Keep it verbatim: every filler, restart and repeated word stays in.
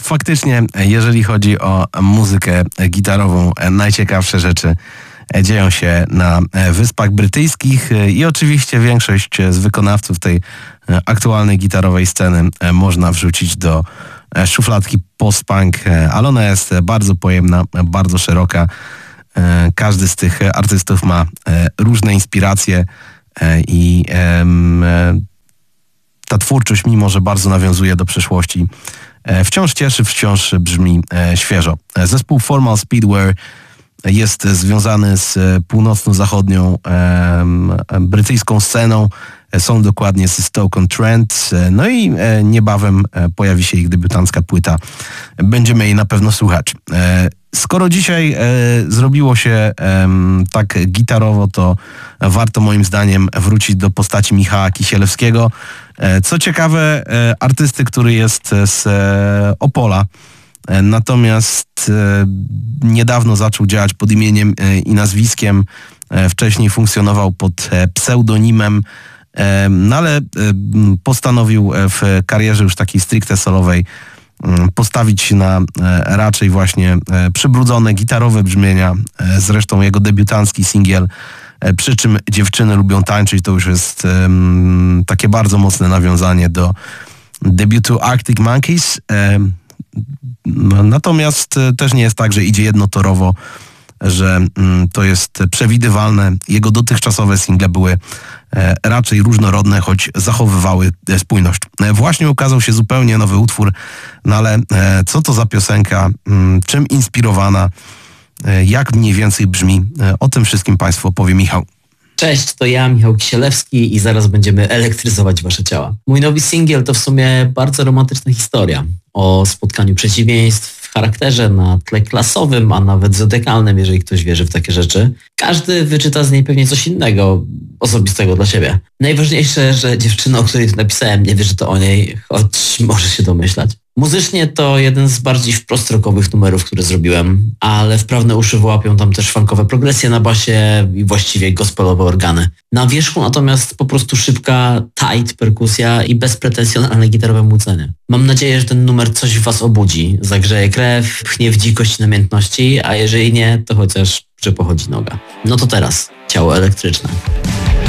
faktycznie, jeżeli chodzi o muzykę gitarową, najciekawsze rzeczy dzieją się na Wyspach Brytyjskich i oczywiście większość z wykonawców tej aktualnej gitarowej sceny można wrzucić do szufladki post-punk, ale ona jest bardzo pojemna, bardzo szeroka. Każdy z tych artystów ma różne inspiracje i ta twórczość, mimo że bardzo nawiązuje do przeszłości, wciąż cieszy, wciąż brzmi świeżo. Zespół Formal Speedwear jest związany z północno-zachodnią brytyjską sceną. Są dokładnie z Stoke-on-Trent, no i niebawem pojawi się ich debiutancka płyta. Będziemy jej na pewno słuchać. Skoro dzisiaj zrobiło się tak gitarowo, to warto moim zdaniem wrócić do postaci Michała Kisielewskiego. Co ciekawe, artysty, który jest z Opola, natomiast niedawno zaczął działać pod imieniem i nazwiskiem. Wcześniej funkcjonował pod pseudonimem, no ale postanowił w karierze już takiej stricte solowej postawić się na raczej właśnie przybrudzone gitarowe brzmienia. Zresztą jego debiutancki singiel Przy czym dziewczyny lubią tańczyć, to już jest um, takie bardzo mocne nawiązanie do debiutu Arctic Monkeys. Um, natomiast też nie jest tak, że idzie jednotorowo, że um, to jest przewidywalne. Jego dotychczasowe single były e, raczej różnorodne, choć zachowywały e, spójność. E, właśnie ukazał się zupełnie nowy utwór, no ale e, co to za piosenka, m, czym inspirowana, e, jak mniej więcej brzmi, e, o tym wszystkim Państwu opowie Michał. Cześć, to ja, Michał Kisielewski i zaraz będziemy elektryzować wasze ciała. Mój nowy singiel to w sumie bardzo romantyczna historia o spotkaniu przeciwieństw w charakterze na tle klasowym, a nawet zodiakalnym, jeżeli ktoś wierzy w takie rzeczy. Każdy wyczyta z niej pewnie coś innego, osobistego dla siebie. Najważniejsze, że dziewczyna, o której to napisałem, nie wie, że to o niej, choć może się domyślać. Muzycznie to jeden z bardziej wprost rockowych numerów, które zrobiłem, ale wprawne uszy wyłapią tam też funkowe progresje na basie i właściwie gospelowe organy. Na wierzchu natomiast po prostu szybka, tight perkusja i bezpretensjonalne gitarowe młócenie. Mam nadzieję, że ten numer coś w was obudzi, zagrzeje krew, pchnie w dzikość i namiętności, a jeżeli nie, to chociaż, że pochodzi noga. No to teraz, ciało elektryczne.